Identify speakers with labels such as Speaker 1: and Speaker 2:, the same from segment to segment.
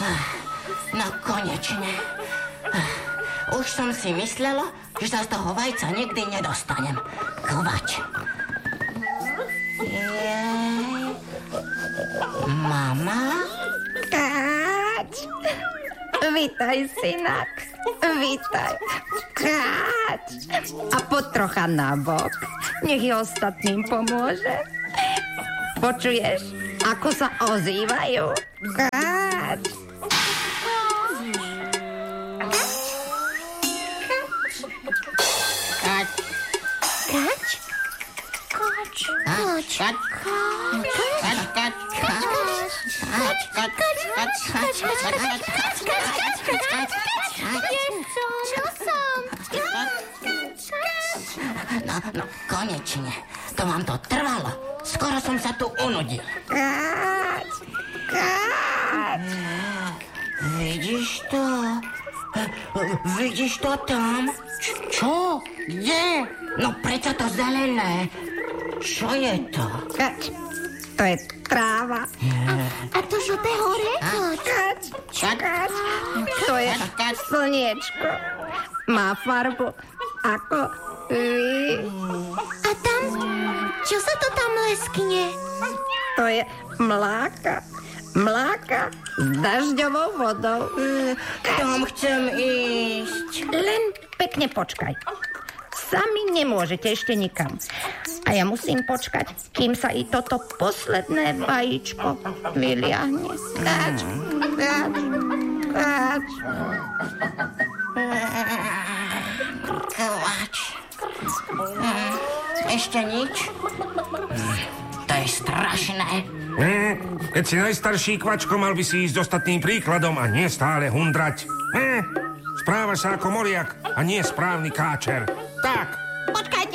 Speaker 1: No konečne. Už som si myslela, že sa z toho vajca nikdy nedostanem. Kvač. Jej. Mama?
Speaker 2: Káč. Vítaj, synak. Vítaj. Káč. A poď trocha nabok. Nech je ostatným pomôže. Počuješ, ako sa ozývajú? Káč.
Speaker 1: No, konečne. To vám to trvalo. Skoro som sa tu unudil.
Speaker 2: Káč. Káč.
Speaker 1: Vidíš to? Vidíš to tam? Čo? Kde? No prečo to zelené? Čo je to?
Speaker 2: Káč. To je tráva.
Speaker 3: A to žlté hore?
Speaker 2: Káč. Káč. To je slniečko. Má farbu ako vy.
Speaker 3: A tam? Čo sa to tam leskne?
Speaker 2: To je mláka. Mláka s dažďovou vodou.
Speaker 1: Tam chcem ísť.
Speaker 2: Len pekne počkaj. Sami nemôžete ešte nikam. A ja musím počkať, kým sa i toto posledné vajíčko vyliahne. Káč, káč, káč.
Speaker 1: Kvač. Ešte nič? To je strašné.
Speaker 4: Keď si najstarší, Kvačko, mal by si ísť ostatným príkladom a nie stále hundrať. Správaš sa ako moriak a nie správny káčer. Tak.
Speaker 3: Počkajte.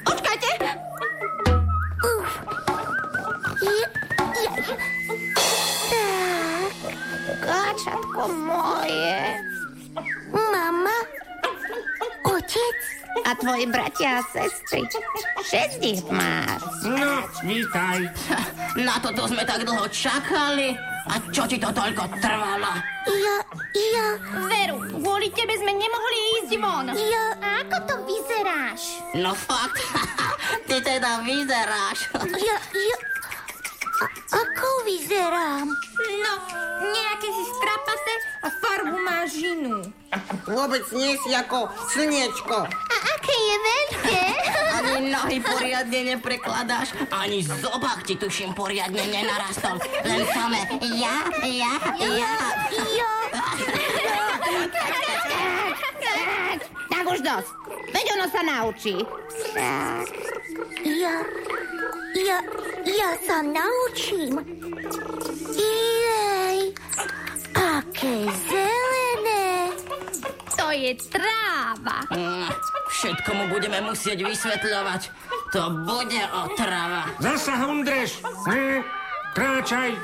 Speaker 3: Tak, káčatko moje. Mama? Otec?
Speaker 2: A tvoji bratia a sestry? 6 ich máš.
Speaker 4: No, vítaj.
Speaker 1: Na toto sme tak dlho čakali. A čo ti to toľko trvalo?
Speaker 3: Ja...
Speaker 5: Veru, kvôli tebe sme nemohli ísť von.
Speaker 3: Ako to vyzeráš?
Speaker 1: No fakt, ty teda vyzeráš.
Speaker 3: Ako vyzerám?
Speaker 5: No, nejaké si strapaté a farbu máš inú.
Speaker 6: Vôbec nie si ako slniečko.
Speaker 3: A aké je veľké?
Speaker 1: Ani nohy poriadne neprekladáš, ani zobák ti tuším poriadne nenarastol. Len samé ja.
Speaker 2: Tak už dosť. Veď ono sa naučí.
Speaker 3: Ja sa naučím. Jej, aké zelené.
Speaker 5: To je tráva.
Speaker 1: Všetko mu budeme musieť vysvetľovať. To bude otrava.
Speaker 4: Zasa hundreš. Kráčaj.